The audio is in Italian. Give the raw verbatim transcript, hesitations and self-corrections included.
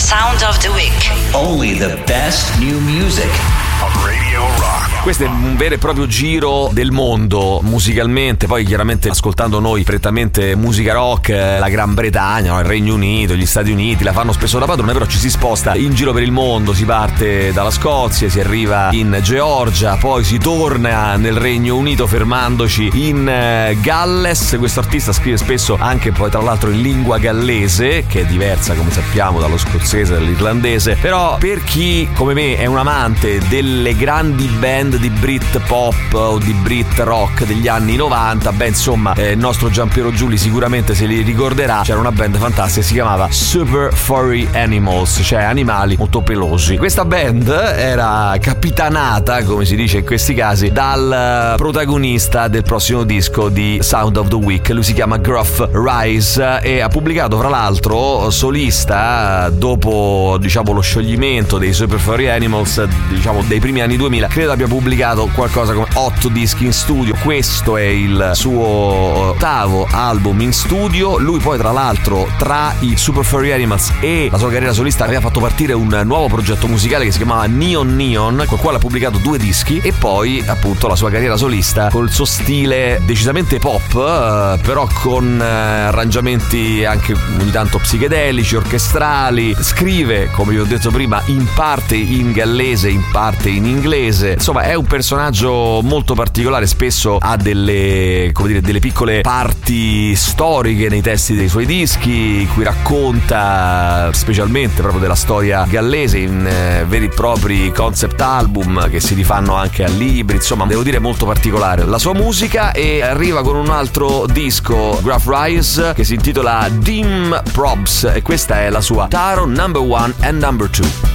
Sound of the Week. Only the best new music on Radio Rock. Questo è un vero e proprio giro del mondo musicalmente, poi chiaramente ascoltando noi prettamente musica rock, la Gran Bretagna, il Regno Unito, gli Stati Uniti la fanno spesso da padrone, però ci si sposta in giro per il mondo, si parte dalla Scozia, si arriva in Georgia, poi si torna nel Regno Unito fermandoci in Galles. Questo artista scrive spesso anche poi tra l'altro in lingua gallese, che è diversa come sappiamo dallo scozzese, dall'irlandese, però per chi come me è un amante delle grandi band di Brit pop o di Brit rock degli anni novanta, beh insomma eh, il nostro Giampiero Giuli sicuramente se li ricorderà. C'era una band fantastica, si chiamava Super Furry Animals, cioè animali molto pelosi. Questa band era capitanata, come si dice in questi casi, dal protagonista del prossimo disco di Sound of the Week. Lui si chiama Gruff Rhys e ha pubblicato fra l'altro solista dopo diciamo lo scioglimento dei Super Furry Animals, diciamo dei primi anni duemila. Credo abbia pubblicato qualcosa come otto dischi in studio. Questo è il suo ottavo album in studio. Lui poi tra l'altro tra i Super Furry Animals e la sua carriera solista aveva fatto partire un nuovo progetto musicale che si chiamava Neon Neon, col quale ha pubblicato due dischi, e poi appunto la sua carriera solista col suo stile decisamente pop, eh, però con eh, arrangiamenti anche ogni tanto psichedelici, orchestrali. Scrive, come vi ho detto prima, in parte in gallese, in parte in inglese. Insomma è un personaggio molto particolare, spesso ha delle, come dire, delle piccole parti storiche nei testi dei suoi dischi, in cui racconta specialmente proprio della storia gallese in eh, veri e propri concept album che si rifanno anche a libri. Insomma devo dire molto particolare la sua musica, e arriva con un altro disco, Gruff Rhys, che si intitola Dim Probs, e questa è la sua Taro Number One and Number Two.